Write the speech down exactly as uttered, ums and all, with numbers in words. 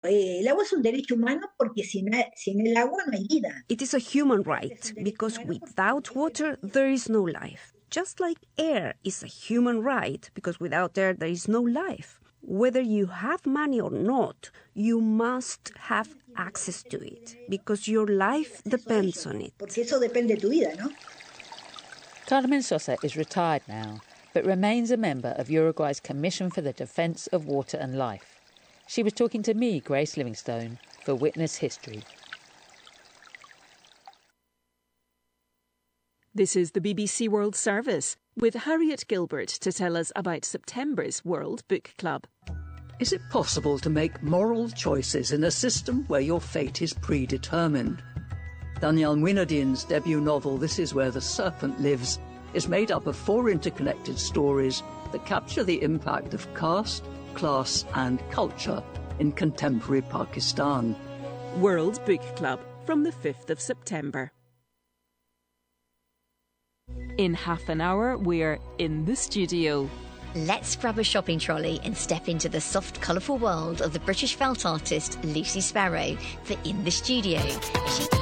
eh, el agua es un derecho humano porque sin, sin el agua no hay vida. It is a human right because without water there is no life. Just like air is a human right because without air there is no life. Whether you have money or not, you must have access to it because your life depends on it. Porque eso depende de tu vida, ¿no? Carmen Sosa is retired now, but remains a member of Uruguay's Commission for the Defence of Water and Life. She was talking to me, Grace Livingstone, for Witness History. This is the B B C World Service, with Harriet Gilbert to tell us about September's World Book Club. Is it possible to make moral choices in a system where your fate is predetermined? Danielle Muinadine's debut novel, This Is Where the Serpent Lives, is made up of four interconnected stories that capture the impact of caste, class and culture in contemporary Pakistan. World Book Club from the fifth of September. In half an hour, we're in the studio. Let's grab a shopping trolley and step into the soft, colourful world of the British felt artist Lucy Sparrow for In the Studio. She